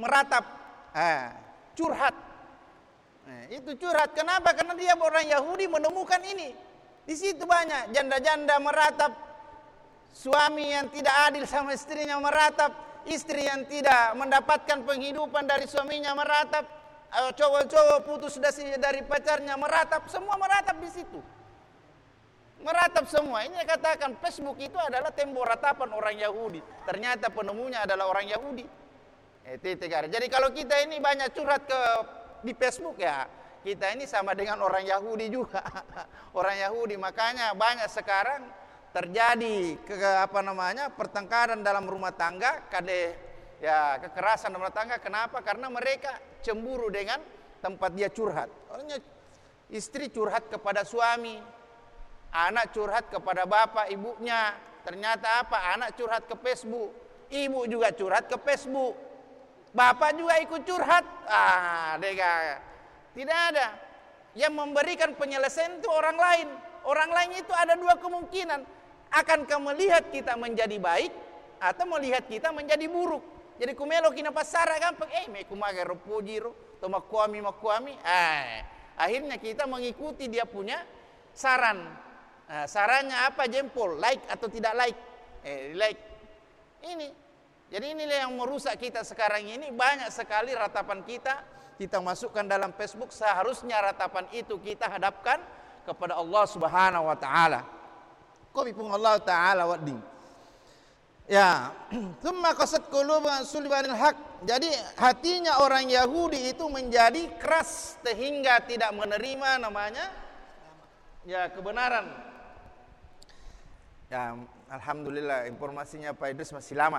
meratap, curhat. Itu curhat. Kenapa? Karena dia orang Yahudi menemukan ini. Di situ banyak janda-janda meratap, suami yang tidak adil sama istrinya meratap, istri yang tidak mendapatkan penghidupan dari suaminya meratap, cowok-cowok putus dari pacarnya meratap, semua meratap di situ. Meratap semua. Ini katakan Facebook itu adalah tembok ratapan orang Yahudi. Ternyata penemunya adalah orang Yahudi. Jadi kalau kita ini banyak curhat di Facebook, ya kita ini sama dengan orang Yahudi juga. Orang Yahudi, makanya banyak sekarang terjadi pertengkaran dalam rumah tangga, kekerasan dalam rumah tangga. Kenapa? Karena mereka cemburu dengan tempat dia curhat. Orangnya istri curhat kepada suami, anak curhat kepada bapak ibunya. Ternyata anak curhat ke Facebook, ibu juga curhat ke Facebook, bapak juga ikut curhat. Tidak ada yang memberikan penyelesaian itu orang lain. Orang lain itu ada dua kemungkinan. Akankah melihat kita menjadi baik atau melihat kita menjadi buruk. Jadi kumelo kina pasara gampang, mekumaga ropojiro, to makuami. Akhirnya kita mengikuti dia punya saran. Sarannya apa? Jempol, like atau tidak like. Like. Ini. Jadi inilah yang merusak kita sekarang ini. Banyak sekali ratapan kita masukkan dalam Facebook. Seharusnya ratapan itu kita hadapkan kepada Allah Subhanahu wa taala. Qobipun Allah taala waddin. Ya, thumma qasat qulubuhum sulbanil haq. Jadi hatinya orang Yahudi itu menjadi keras sehingga tidak menerima namanya kebenaran. Ya, alhamdulillah informasinya Pak Idris masih lama.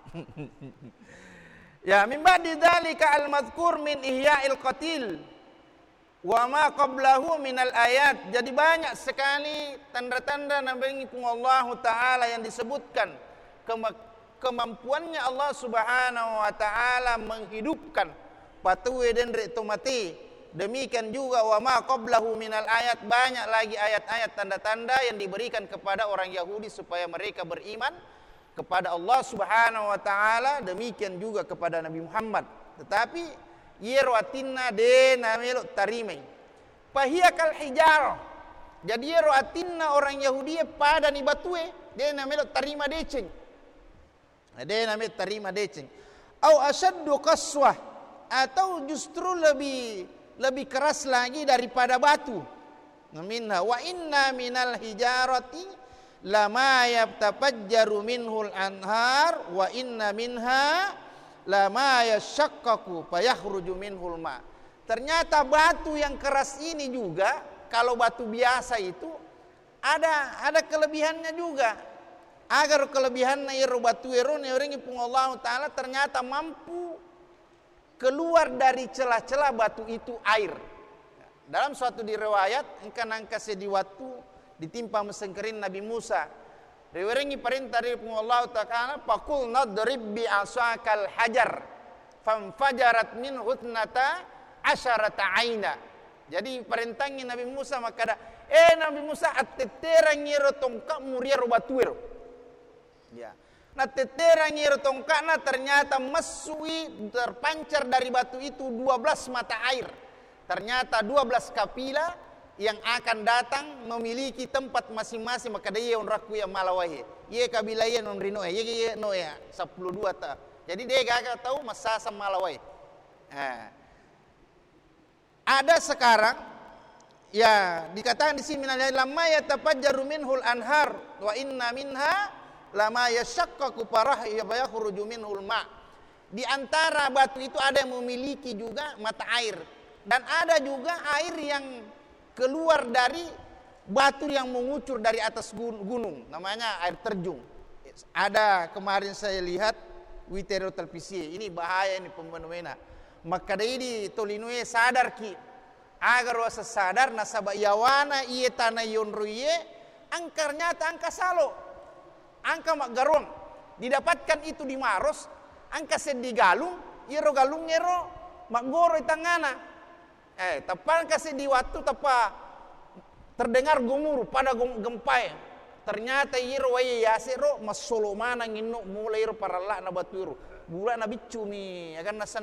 Ya, min ba'di dzalika al-madhkur min ihya'il qatil wa ma qablahu minal ayat. Jadi banyak sekali tanda-tanda Nabi Allah taala yang disebutkan kemampuannya Allah Subhanahu wa taala menghidupkan patuwe dan rek mati. Demikian juga wa ma qablahu minal ayat, banyak lagi ayat-ayat tanda-tanda yang diberikan kepada orang Yahudi supaya mereka beriman kepada Allah Subhanahu wa taala, demikian juga kepada Nabi Muhammad. Tetapi yeroatinna de namelo tarimai pahiyakal hijar. Jadi yeroatinna orang Yahudi pada ni batue de namelo tarima deceng. De namelo tarima deceng. Au asyaddu qaswah, atau justru lebih keras lagi daripada batu. Minha wa inna minal hijarati lama yatafajjaru minhul anhar wa inna minha lama yashaqqaqu fayakhruju minhul ma. Ternyata batu yang keras ini juga, kalau batu biasa itu ada kelebihannya juga. Agar kelebihannya iru batu iru neuringi pung Allah taala ternyata mampu keluar dari celah-celah batu itu air. Dalam suatu diriwayat engkan angka di waktu ditimpa mesengkerin Nabi Musa. Riwayatnya perintah dari Allah Taala, "Faqul nadrib bi asakal hajar, famfajarat min hutnata asyarata aina." Jadi perintahnya Nabi Musa maka Nabi Musa atteterang ngiro tongkak muriero batuero. Ya. Nah teterang ngiro tongkakna ternyata masui terpancar dari batu itu 12 mata air. Ternyata 12 kapilah yang akan datang memiliki tempat masing-masing, maka dia on raku yang malawahi. Ye kabilah ye non rino ye no ya 12 ta. Jadi dia gak tahu masasa malawahi. Ada sekarang ya dikatakan di sini lama yatafajjaru minhul anhar wa inna minha lama yashaqqaqu farah yakhruju minhul ma. Di antara batu itu ada yang memiliki juga mata air dan ada juga air yang keluar dari batu yang mengucur dari atas gunung, namanya air terjun. Ada kemarin saya lihat Witero televisi, ini bahaya ini fenomena. Maka ini tolinue sadar ki agar wasa sadar nasaba yawana iye tanah yonruye angkarnya angka salo angka mak garong didapatkan itu di Maros angka sedi galung iro galung iro mak goro itangana tepan kasih di waktu tepa terdengar gumur pada gempai ternyata iro waye yasiro masolo mana nginu mulai iro paralla na batu iro bulan na bicu mi akan nasan